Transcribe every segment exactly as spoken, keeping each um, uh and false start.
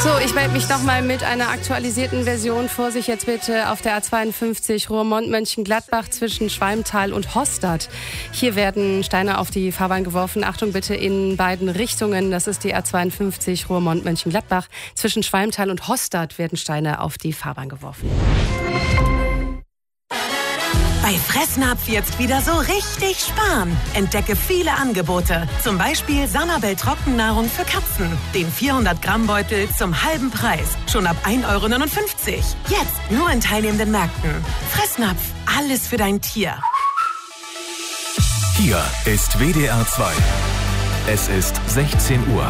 So, ich melde mich nochmal mit einer aktualisierten Version. Vorsicht jetzt bitte auf der A zweiundfünfzig Roermond-Mönchengladbach zwischen Schwalmtal und Hostad. Hier werden Steine auf die Fahrbahn geworfen. Achtung bitte in beiden Richtungen. Das ist die A zweiundfünfzig Roermond-Mönchengladbach. Zwischen Schwalmtal und Hostad werden Steine auf die Fahrbahn geworfen. Bei Fressnapf jetzt wieder so richtig sparen. Entdecke viele Angebote. Zum Beispiel Sanabel Trockennahrung für Katzen. Den vierhundert Gramm Beutel zum halben Preis. Schon ab ein Euro neunundfünfzig. Jetzt nur in teilnehmenden Märkten. Fressnapf, alles für dein Tier. Hier ist W D R zwei. Es ist sechzehn Uhr.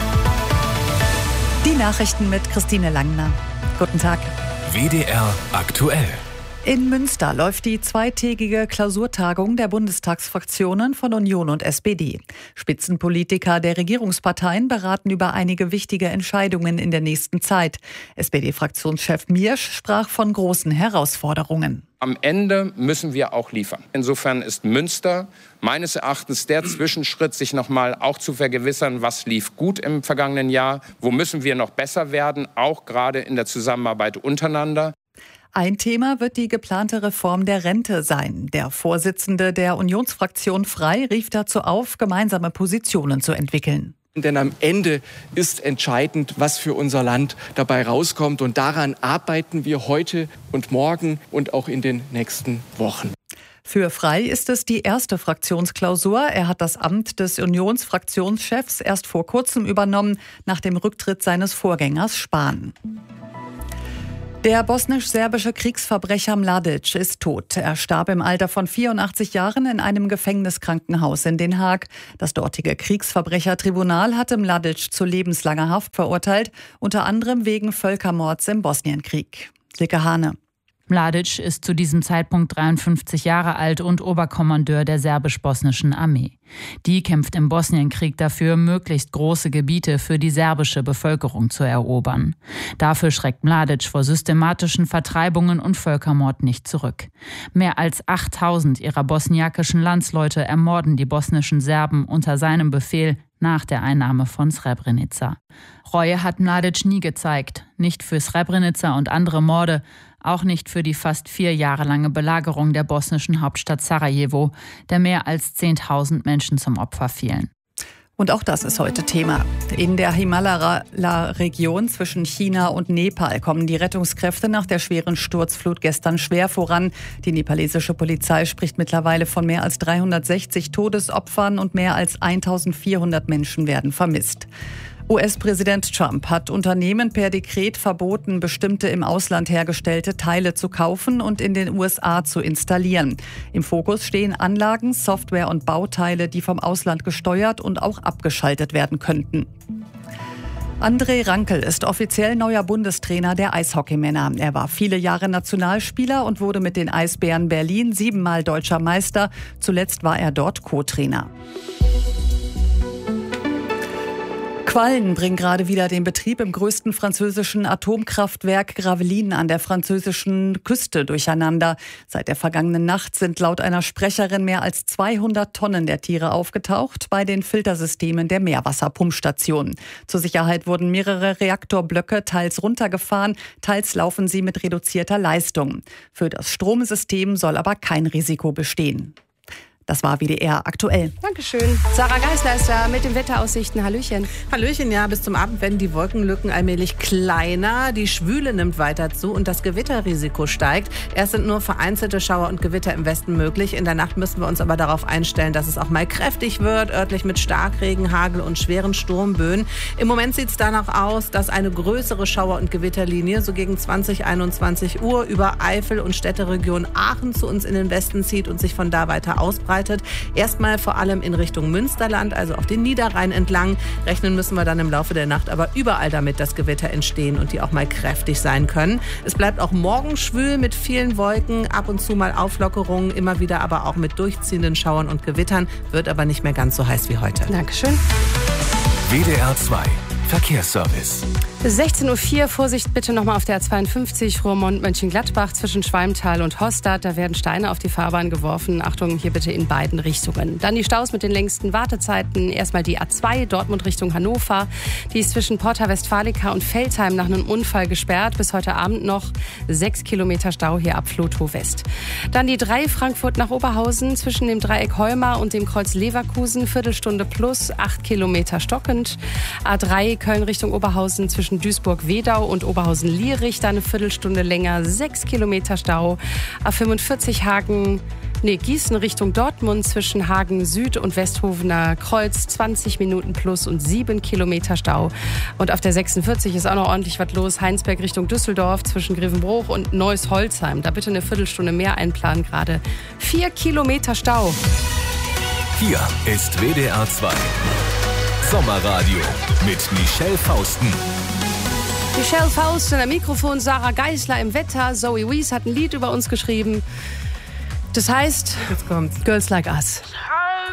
Die Nachrichten mit Christine Langner. Guten Tag. W D R aktuell. In Münster läuft die zweitägige Klausurtagung der Bundestagsfraktionen von Union und S P D. Spitzenpolitiker der Regierungsparteien beraten über einige wichtige Entscheidungen in der nächsten Zeit. S P D-Fraktionschef Miersch sprach von großen Herausforderungen. Am Ende müssen wir auch liefern. Insofern ist Münster meines Erachtens der Zwischenschritt, sich noch mal auch zu vergewissern, was lief gut im vergangenen Jahr, wo müssen wir noch besser werden, auch gerade in der Zusammenarbeit untereinander. Ein Thema wird die geplante Reform der Rente sein. Der Vorsitzende der Unionsfraktion Frei rief dazu auf, gemeinsame Positionen zu entwickeln. Denn am Ende ist entscheidend, was für unser Land dabei rauskommt. Und daran arbeiten wir heute und morgen und auch in den nächsten Wochen. Für Frei ist es die erste Fraktionsklausur. Er hat das Amt des Unionsfraktionschefs erst vor kurzem übernommen, nach dem Rücktritt seines Vorgängers Spahn. Der bosnisch-serbische Kriegsverbrecher Mladic ist tot. Er starb im Alter von vierundachtzig Jahren in einem Gefängniskrankenhaus in Den Haag. Das dortige Kriegsverbrechertribunal hatte Mladic zu lebenslanger Haft verurteilt, unter anderem wegen Völkermords im Bosnienkrieg. Silke Hane. Mladic ist zu diesem Zeitpunkt dreiundfünfzig Jahre alt und Oberkommandeur der serbisch-bosnischen Armee. Die kämpft im Bosnienkrieg dafür, möglichst große Gebiete für die serbische Bevölkerung zu erobern. Dafür schreckt Mladic vor systematischen Vertreibungen und Völkermord nicht zurück. Mehr als achttausend ihrer bosniakischen Landsleute ermorden die bosnischen Serben unter seinem Befehl nach der Einnahme von Srebrenica. Reue hat Mladic nie gezeigt, nicht für Srebrenica und andere Morde, auch nicht für die fast vier Jahre lange Belagerung der bosnischen Hauptstadt Sarajevo, der mehr als zehntausend Menschen zum Opfer fielen. Und auch das ist heute Thema. In der Himalaya-Region zwischen China und Nepal kommen die Rettungskräfte nach der schweren Sturzflut gestern schwer voran. Die nepalesische Polizei spricht mittlerweile von mehr als dreihundertsechzig Todesopfern und mehr als eintausendvierhundert Menschen werden vermisst. U S-Präsident Trump hat Unternehmen per Dekret verboten, bestimmte im Ausland hergestellte Teile zu kaufen und in den U S A zu installieren. Im Fokus stehen Anlagen, Software und Bauteile, die vom Ausland gesteuert und auch abgeschaltet werden könnten. André Rankel ist offiziell neuer Bundestrainer der Eishockeymänner. Er war viele Jahre Nationalspieler und wurde mit den Eisbären Berlin siebenmal deutscher Meister. Zuletzt war er dort Co-Trainer. Quallen bringen gerade wieder den Betrieb im größten französischen Atomkraftwerk Gravelines an der französischen Küste durcheinander. Seit der vergangenen Nacht sind laut einer Sprecherin mehr als zweihundert Tonnen der Tiere aufgetaucht bei den Filtersystemen der Meerwasserpumpstation. Zur Sicherheit wurden mehrere Reaktorblöcke teils runtergefahren, teils laufen sie mit reduzierter Leistung. Für das Stromsystem soll aber kein Risiko bestehen. Das war W D R aktuell. Dankeschön. Sarah Geisler ist da mit den Wetteraussichten. Hallöchen. Hallöchen, ja, bis zum Abend werden die Wolkenlücken allmählich kleiner. Die Schwüle nimmt weiter zu und das Gewitterrisiko steigt. Erst sind nur vereinzelte Schauer und Gewitter im Westen möglich. In der Nacht müssen wir uns aber darauf einstellen, dass es auch mal kräftig wird, örtlich mit Starkregen, Hagel und schweren Sturmböen. Im Moment sieht es danach aus, dass eine größere Schauer- und Gewitterlinie so gegen zwanzig, einundzwanzig Uhr über Eifel und Städteregion Aachen zu uns in den Westen zieht und sich von da weiter ausbreitet. Erstmal vor allem in Richtung Münsterland, also auf den Niederrhein entlang. Rechnen müssen wir dann im Laufe der Nacht aber überall damit, dass Gewitter entstehen und die auch mal kräftig sein können. Es bleibt auch morgen schwül mit vielen Wolken, ab und zu mal Auflockerungen, immer wieder aber auch mit durchziehenden Schauern und Gewittern, wird aber nicht mehr ganz so heiß wie heute. Dankeschön. W D R zwei Verkehrsservice. sechzehn Uhr vier, Vorsicht bitte nochmal auf der A zweiundfünfzig Roermond-Mönchengladbach zwischen Schwalmtal und Hostad. Da werden Steine auf die Fahrbahn geworfen. Achtung, hier bitte in beiden Richtungen. Dann die Staus mit den längsten Wartezeiten. Erstmal die A zwei Dortmund Richtung Hannover. Die ist zwischen Porta Westfalica und Veltheim nach einem Unfall gesperrt. Bis heute Abend noch sechs Kilometer Stau hier ab Flotow West. Dann die drei Frankfurt nach Oberhausen zwischen dem Dreieck Heuma und dem Kreuz Leverkusen. Viertelstunde plus, acht Kilometer stockend. A drei Köln Richtung Oberhausen zwischen Duisburg-Wedau und Oberhausen-Lierich. Da eine Viertelstunde länger, sechs Kilometer Stau. A fünfundvierzig Hagen, nee, Gießen Richtung Dortmund zwischen Hagen Süd und Westhovener Kreuz. zwanzig Minuten plus und sieben Kilometer Stau. Und auf der sechsundvierzig ist auch noch ordentlich was los. Heinsberg Richtung Düsseldorf zwischen Grevenbruch und Neuss-Holzheim. Da bitte eine Viertelstunde mehr einplanen gerade. Vier Kilometer Stau. Hier ist W D R zwei. Sommerradio mit Michelle Fausten. Michelle Fausten am Mikrofon, Sarah Geisler im Wetter. Zoe Wies hat ein Lied über uns geschrieben. Das heißt, Jetzt kommt's. Girls Like Us.